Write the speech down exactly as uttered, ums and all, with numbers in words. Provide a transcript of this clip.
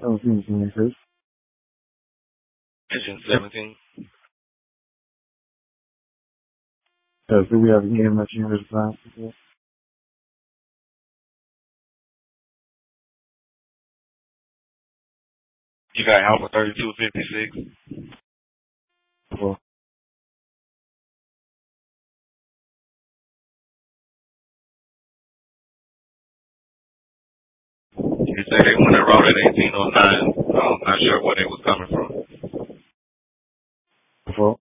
seventeen, can you increase? Engine seventeen. Yes, do we have any E M S unit assigned? You got Alpha thirty-two fifty-six. Well, They say they went at route at eighteen oh nine. I'm not sure where they was coming from. well,